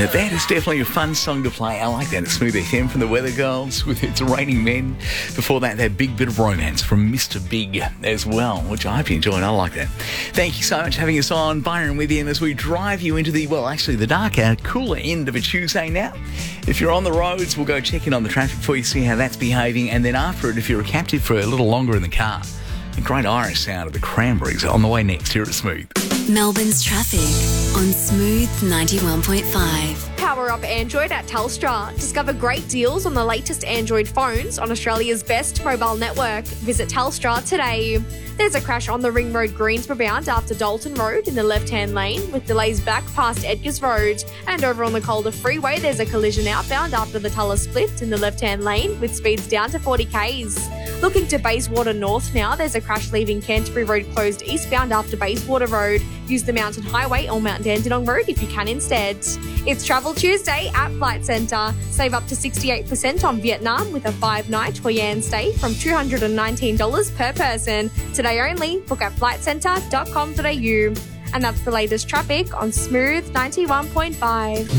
Now that is definitely a fun song to play. I like that. It's Smooth FM from the Weather Girls with It's Raining Men. Before that big bit of romance from Mr. Big as well, which I hope you enjoyed. I like that. Thank you so much for having us on. Byron with you as we drive you into the darker, cooler end of a Tuesday now. If you're on the roads, we'll go check in on the traffic for you, see how that's behaving. And then after it, if you're a captive for a little longer in the car, a great Irish sound of the Cranberries on the way next here at Smooth. Melbourne's traffic on Smooth 91.5. Power up Android at Telstra. Discover great deals on the latest Android phones on Australia's best mobile network. Visit Telstra today. There's a crash on the Ring Road Greensborough bound after Dalton Road in the left-hand lane with delays back past Edgars Road. And over on the Calder Freeway, there's a collision outbound after the Tulla split in the left-hand lane with speeds down to 40 k's. Looking to Bayswater North now, there's a crash leaving Canterbury Road closed eastbound after Bayswater Road. Use the Mountain Highway or Mount Dandenong Road if you can instead. It's Travel Tuesday at Flight Centre. Save up to 68% on Vietnam with a 5-night Hoi An stay from $219 per person. Today only, book at flightcentre.com.au. And that's the latest traffic on Smooth 91.5.